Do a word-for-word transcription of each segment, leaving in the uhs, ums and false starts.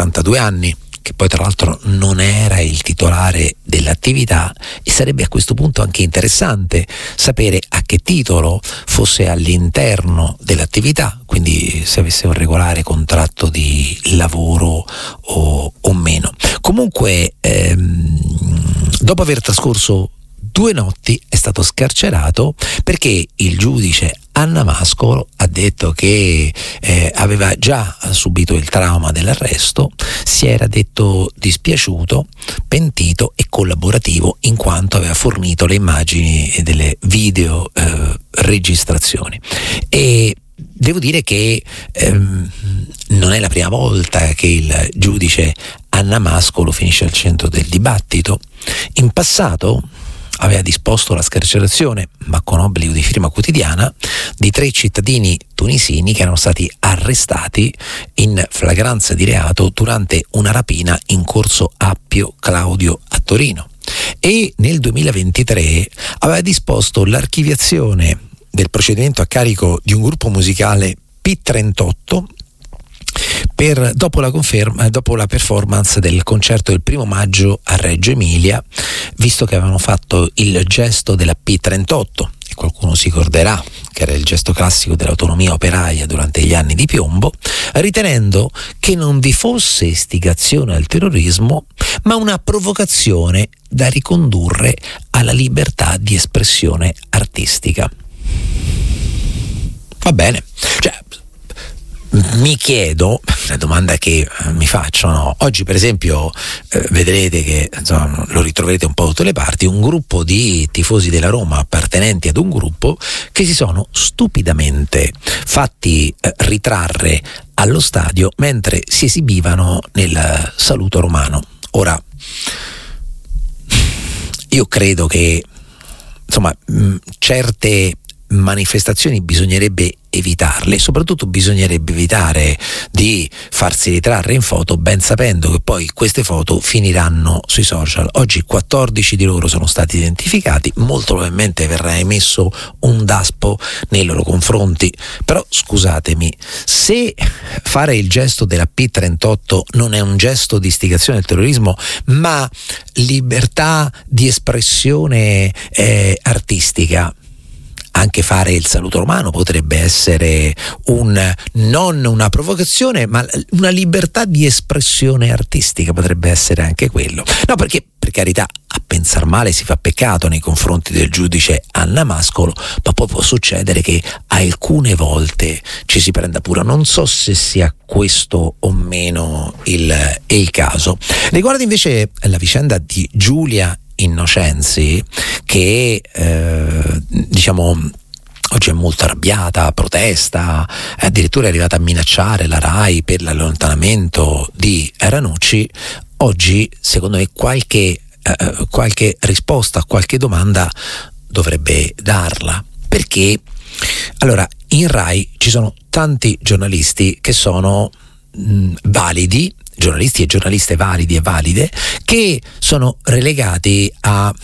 quarantadue anni, che poi tra l'altro non era il titolare dell'attività, e sarebbe a questo punto anche interessante sapere a che titolo fosse all'interno dell'attività, quindi se avesse un regolare contratto di lavoro o, o meno. Comunque ehm, dopo aver trascorso due notti è stato scarcerato perché il giudice Annamascolo ha detto che eh, aveva già subito il trauma dell'arresto, si era detto dispiaciuto, pentito e collaborativo in quanto aveva fornito le immagini delle video eh, registrazioni. E devo dire che ehm, non è la prima volta che il giudice Annamascolo finisce al centro del dibattito. In passato aveva disposto la scarcerazione, ma con obbligo di firma quotidiana, di tre cittadini tunisini che erano stati arrestati in flagranza di reato durante una rapina in corso Appio Claudio a Torino. E nel duemilaventitré aveva disposto l'archiviazione del procedimento a carico di un gruppo musicale P trentotto per dopo la conferma dopo la performance del concerto del primo maggio a Reggio Emilia, visto che avevano fatto il gesto della P trentotto, e qualcuno si ricorderà che era il gesto classico dell'autonomia operaia durante gli anni di piombo, ritenendo che non vi fosse istigazione al terrorismo ma una provocazione da ricondurre alla libertà di espressione artistica. Va bene, cioè mi chiedo, la domanda che mi faccio, no? Oggi per esempio eh, vedrete che insomma, lo ritroverete un po' da tutte le parti, un gruppo di tifosi della Roma appartenenti ad un gruppo che si sono stupidamente fatti eh, ritrarre allo stadio mentre si esibivano nel saluto romano. Ora, io credo che insomma mh, certe manifestazioni bisognerebbe evitarle, soprattutto bisognerebbe evitare di farsi ritrarre in foto ben sapendo che poi queste foto finiranno sui social. Oggi quattordici di loro sono stati identificati, molto probabilmente verrà emesso un daspo nei loro confronti, però scusatemi, se fare il gesto della P trentotto non è un gesto di istigazione al terrorismo ma libertà di espressione eh, artistica, anche fare il saluto romano potrebbe essere un non una provocazione ma una libertà di espressione artistica, potrebbe essere anche quello. No, perché per carità a pensar male si fa peccato nei confronti del giudice Annamascolo, ma poi può succedere che alcune volte ci si prenda pure. Non so se sia questo o meno il, il caso. Riguardo invece la vicenda di Giulia Innocenzi, che eh, diciamo oggi è molto arrabbiata, protesta, addirittura è arrivata a minacciare la RAI per l'allontanamento di Ranucci. Oggi secondo me qualche, eh, qualche risposta, qualche domanda dovrebbe darla, perché allora in RAI ci sono tanti giornalisti che sono mh, validi, giornalisti e giornaliste validi e valide, che sono relegati a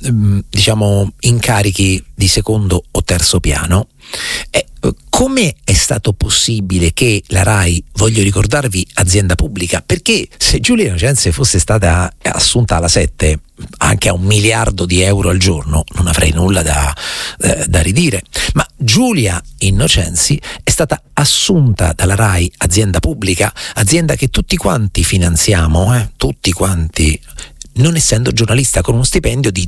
diciamo incarichi di secondo o terzo piano. E come è stato possibile che la RAI, voglio ricordarvi, azienda pubblica, perché se Giulia Innocenzi fosse stata assunta alla sette anche a un miliardo di euro al giorno non avrei nulla da, eh, da ridire, ma Giulia Innocenzi è stata assunta dalla RAI, azienda pubblica, azienda che tutti quanti finanziamo, eh, tutti quanti, non essendo giornalista, con uno stipendio di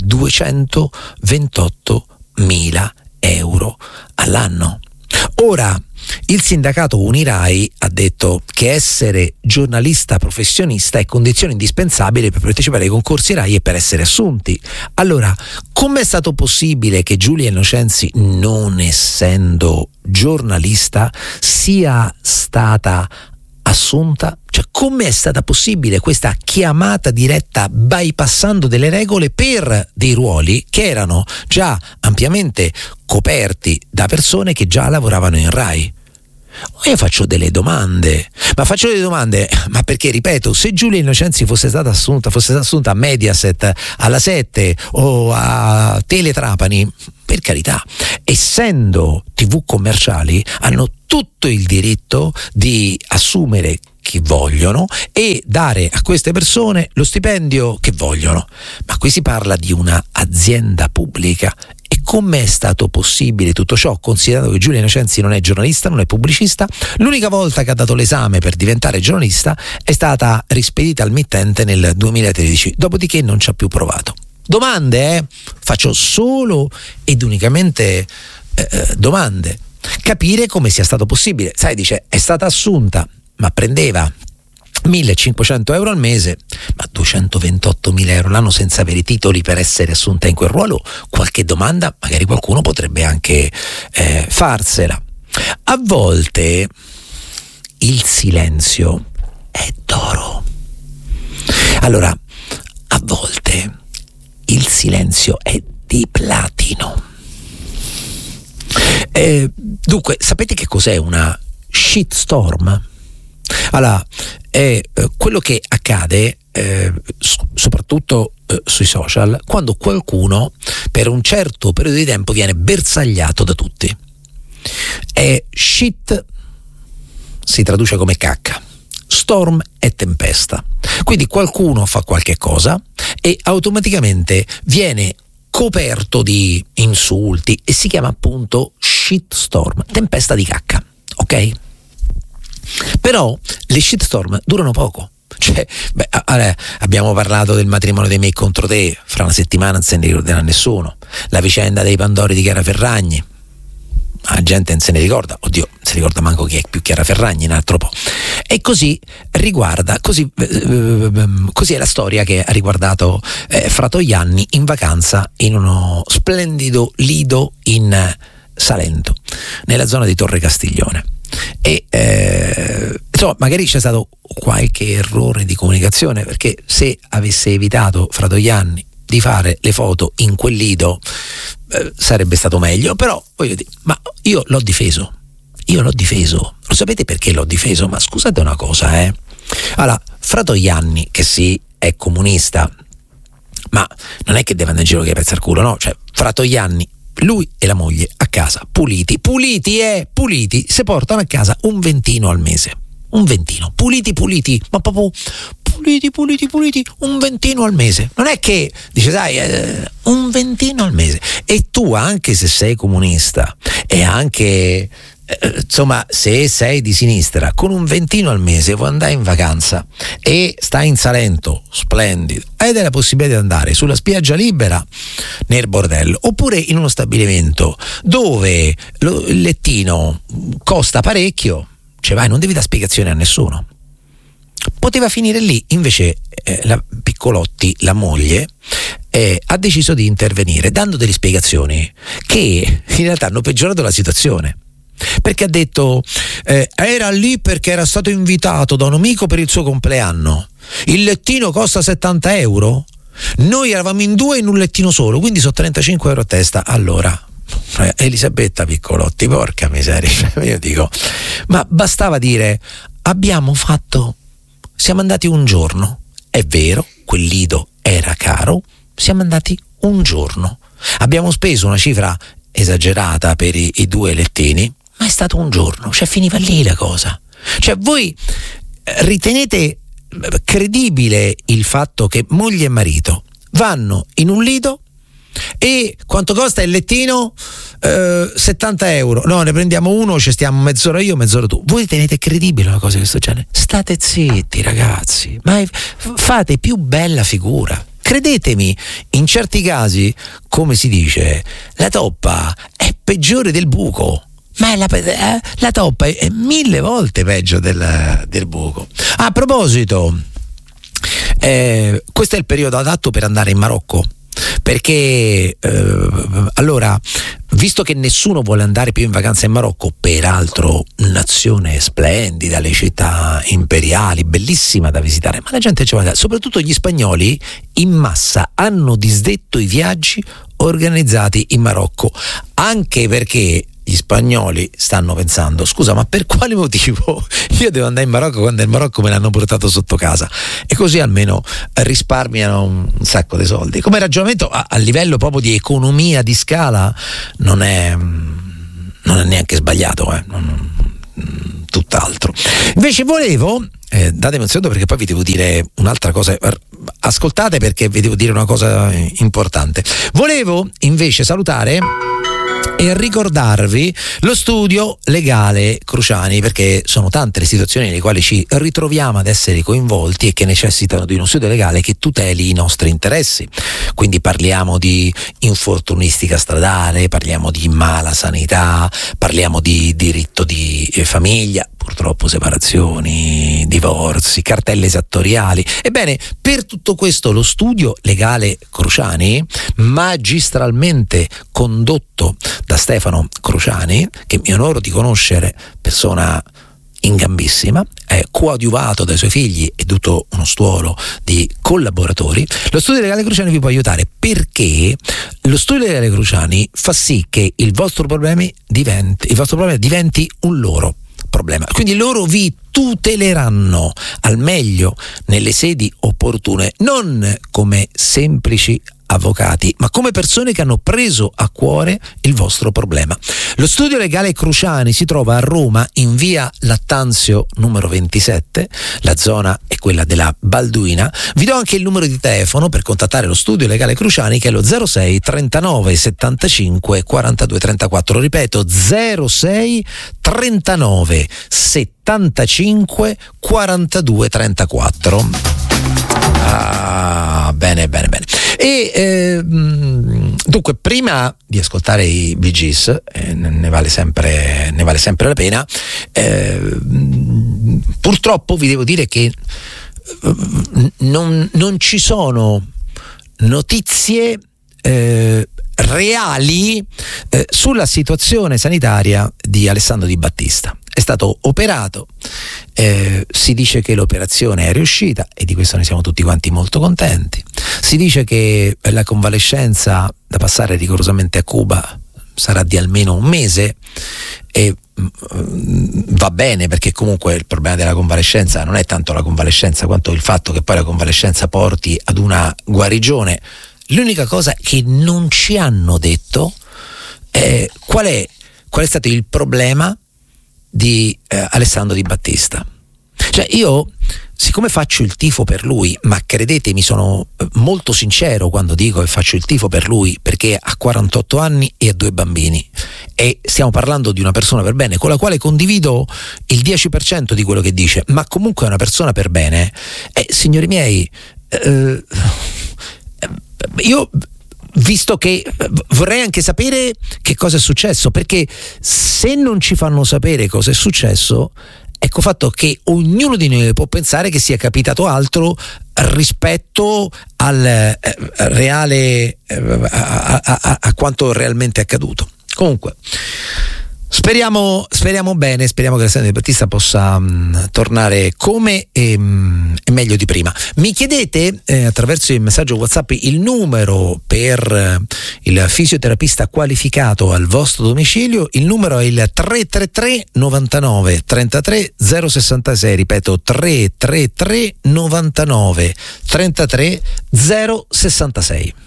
duecentoventottomila euro all'anno. Ora, il sindacato Unirai ha detto che essere giornalista professionista è condizione indispensabile per partecipare ai concorsi RAI e per essere assunti. Allora, com'è stato possibile che Giulia Innocenzi, non essendo giornalista, sia stata assunta? Cioè, come è stata possibile questa chiamata diretta bypassando delle regole per dei ruoli che erano già ampiamente coperti da persone che già lavoravano in RAI? Io faccio delle domande, ma faccio delle domande, ma perché, ripeto, se Giulia Innocenzi fosse stata assunta, fosse stata assunta a Mediaset, alla sette o a Teletrapani, per carità, essendo tivù commerciali, hanno tutto il diritto di assumere chi vogliono e dare a queste persone lo stipendio che vogliono. Ma qui si parla di una azienda pubblica. E come è stato possibile tutto ciò, considerato che Giulia Innocenzi non è giornalista, non è pubblicista? L'unica volta che ha dato l'esame per diventare giornalista è stata rispedita al mittente nel duemilatredici, dopodiché non ci ha più provato. Domande, eh? Faccio solo ed unicamente eh, domande. Capire come sia stato possibile. Sai, dice, è stata assunta, ma prendeva millecinquecento euro al mese, ma duecentoventottomila euro l'anno senza avere titoli per essere assunta in quel ruolo. Qualche domanda magari qualcuno potrebbe anche eh, farsela. A volte il silenzio è d'oro. Allora, a volte il silenzio è di platino. Eh, dunque, sapete che cos'è una shitstorm? Allora, è eh, quello che accade eh, s- soprattutto eh, sui social, quando qualcuno per un certo periodo di tempo viene bersagliato da tutti. E shit si traduce come cacca, storm è tempesta. Quindi qualcuno fa qualche cosa e automaticamente viene coperto di insulti e si chiama appunto shitstorm, tempesta di cacca, ok? Però le shitstorm durano poco. Cioè, beh, allora, abbiamo parlato del matrimonio dei me contro te, fra una settimana non se ne ricorderà nessuno. La vicenda dei Pandori di Chiara Ferragni, la gente non se ne ricorda, oddio, non si ricorda manco chi è più Chiara Ferragni, un altro po'. E così riguarda, così, eh, così è la storia che ha riguardato eh, Fratoianni in vacanza in uno splendido lido in Salento, nella zona di Torre Castiglione. E eh, insomma, magari c'è stato qualche errore di comunicazione, perché se avesse evitato Fratoianni di fare le foto in quel lido eh, sarebbe stato meglio. Però voglio dire, ma io l'ho difeso io l'ho difeso lo sapete perché l'ho difeso? Ma scusate una cosa, eh allora, Fratoianni, che sì, è comunista, ma non è che deve andare in giro che pezza al culo, no? Cioè, Fratoianni, lui e la moglie a casa, puliti, puliti e puliti, se portano a casa un ventino al mese, un ventino, puliti, puliti, ma proprio puliti, puliti, puliti, un ventino al mese. Non è che dice, sai, eh, un ventino al mese. E tu, anche se sei comunista e anche eh, insomma, se sei di sinistra, con un ventino al mese vuoi andare in vacanza e stai in Salento, splendido, ed hai la possibilità di andare sulla spiaggia libera, nel bordello, oppure in uno stabilimento dove lo, il lettino costa parecchio, cioè vai, non devi dare spiegazioni a nessuno. Poteva finire lì, invece eh, la Piccolotti, la moglie, eh, ha deciso di intervenire dando delle spiegazioni che in realtà hanno peggiorato la situazione. Perché ha detto eh, era lì perché era stato invitato da un amico per il suo compleanno, il lettino costa settanta euro, noi eravamo in due in un lettino solo, quindi sono trentacinque euro a testa. Allora, Elisabetta Piccolotti, porca miseria, io dico, ma bastava dire abbiamo fatto, siamo andati un giorno, è vero, quel lido era caro, siamo andati un giorno, abbiamo speso una cifra esagerata per i, i due lettini, ma è stato un giorno, cioè finiva lì la cosa. Cioè, voi ritenete credibile il fatto che moglie e marito vanno in un lido e quanto costa il lettino? Eh, settanta euro. No, ne prendiamo uno, ci stiamo mezz'ora io, mezz'ora tu. Voi tenete credibile una cosa di questo genere? State zitti, ragazzi, ma fate più bella figura. Credetemi, in certi casi, come si dice, la toppa è peggiore del buco. Ma la, eh, la toppa è, è mille volte peggio del, del buco. A proposito, eh, questo è il periodo adatto per andare in Marocco, perché eh, allora, visto che nessuno vuole andare più in vacanza in Marocco, peraltro nazione splendida, le città imperiali, bellissima da visitare, ma la gente ci va, soprattutto gli spagnoli in massa hanno disdetto i viaggi organizzati in Marocco, anche perché gli spagnoli stanno pensando: scusa, ma per quale motivo io devo andare in Marocco quando il Marocco me l'hanno portato sotto casa? E così almeno risparmiano un, un sacco di soldi. Come ragionamento a, a livello proprio di economia di scala non è, non è neanche sbagliato, eh? non, non, tutt'altro. Invece volevo, eh, datemi un secondo perché poi vi devo dire un'altra cosa, ascoltate perché vi devo dire una cosa importante. Volevo invece salutare e ricordarvi lo studio legale Cruciani, perché sono tante le situazioni nelle quali ci ritroviamo ad essere coinvolti e che necessitano di uno studio legale che tuteli i nostri interessi. Quindi parliamo di infortunistica stradale, parliamo di mala sanità, parliamo di diritto di famiglia, purtroppo separazioni, divorzi, cartelle esattoriali. Ebbene, per tutto questo lo studio legale Cruciani, magistralmente condotto da Stefano Cruciani, che mi onoro di conoscere, persona in gambissima, è coadiuvato dai suoi figli e tutto uno stuolo di collaboratori. Lo studio legale Cruciani vi può aiutare perché lo studio legale Cruciani fa sì che il vostro problema diventi, il vostro problema diventi un loro problema. Quindi loro vi tuteleranno al meglio nelle sedi opportune, non come semplici avvocati, ma come persone che hanno preso a cuore il vostro problema. Lo studio legale Cruciani si trova a Roma in via Lattanzio numero ventisette, la zona è quella della Balduina. Vi do anche il numero di telefono per contattare lo studio legale Cruciani, che è lo zero sei trentanove settantacinque quarantadue trentaquattro, ripeto zero sei trentanove settantacinque quarantadue trentaquattro. Ah, bene, bene, bene. E eh, dunque, prima di ascoltare i Bee Gees, eh, ne vale sempre, ne vale sempre la pena. Eh, purtroppo vi devo dire che eh, non, non ci sono notizie eh, reali eh, sulla situazione sanitaria di Alessandro Di Battista. È stato operato, eh, si dice che l'operazione è riuscita e di questo ne siamo tutti quanti molto contenti. Si dice che la convalescenza da passare rigorosamente a Cuba sarà di almeno un mese e mh, va bene, perché comunque il problema della convalescenza non è tanto la convalescenza quanto il fatto che poi la convalescenza porti ad una guarigione. L'unica cosa che non ci hanno detto è qual è, qual è stato il problema di eh, Alessandro Di Battista. Cioè io, siccome faccio il tifo per lui, ma credetemi, sono molto sincero quando dico che faccio il tifo per lui, perché ha quarantotto anni e ha due bambini e stiamo parlando di una persona per bene con la quale condivido il dieci per cento di quello che dice, ma comunque è una persona per bene. E signori miei, eh, io visto che vorrei anche sapere che cosa è successo, perché se non ci fanno sapere cosa è successo, ecco fatto che ognuno di noi può pensare che sia capitato altro rispetto al eh, reale eh, a, a, a, a quanto realmente è accaduto. Comunque Speriamo, speriamo bene, speriamo che Alessandro Di Battista possa mh, tornare come e, mh, e meglio di prima. Mi chiedete eh, attraverso il messaggio WhatsApp il numero per eh, il fisioterapista qualificato al vostro domicilio. Il numero è il tre tre tre novantanove trentatré zero sessantasei, ripeto tre tre tre novantanove trentatré zero sessantasei.